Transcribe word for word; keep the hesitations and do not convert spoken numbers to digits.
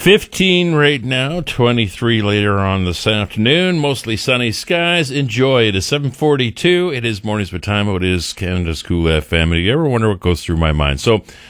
fifteen right now, twenty-three later on this afternoon. Mostly sunny skies. Enjoy. It is seven forty-two. It is Mornings with Time. It is Canada's Cool F M. And you ever wonder what goes through my mind? So